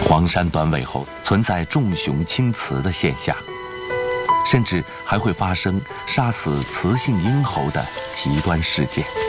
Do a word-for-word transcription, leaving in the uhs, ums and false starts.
黄山短尾猴存在重雄轻雌的现象，甚至还会发生杀死雌性婴猴的极端事件。